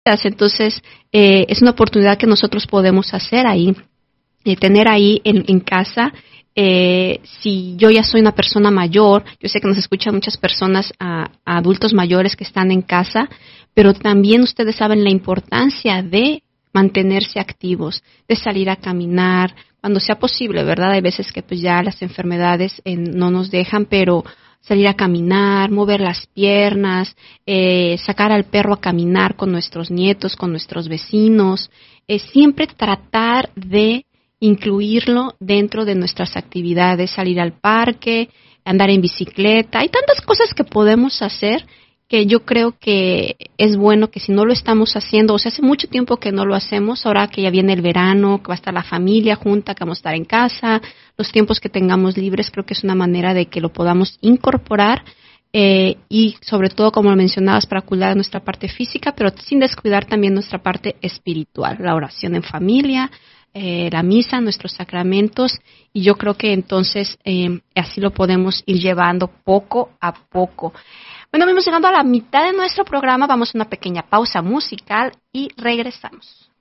Entonces, es una oportunidad que nosotros podemos hacer ahí, tener ahí en casa. Si yo ya soy una persona mayor, yo sé que nos escuchan muchas personas, a adultos mayores que están en casa, pero también ustedes saben la importancia de mantenerse activos, de salir a caminar, cuando sea posible, ¿verdad? Hay veces que pues ya las enfermedades no nos dejan, pero salir a caminar, mover las piernas, sacar al perro a caminar con nuestros nietos, con nuestros vecinos, siempre tratar de incluirlo dentro de nuestras actividades, salir al parque, andar en bicicleta. Hay tantas cosas que podemos hacer que yo creo que es bueno que si no lo estamos haciendo, o sea, hace mucho tiempo que no lo hacemos, ahora que ya viene el verano, que va a estar la familia junta, que vamos a estar en casa, los tiempos que tengamos libres, creo que es una manera de que lo podamos incorporar y sobre todo, como lo mencionabas, para cuidar de nuestra parte física, pero sin descuidar también nuestra parte espiritual, la oración en familia, la misa, nuestros sacramentos, y yo creo que entonces así lo podemos ir llevando poco a poco. Bueno, hemos llegado a la mitad de nuestro programa, vamos a una pequeña pausa musical y regresamos.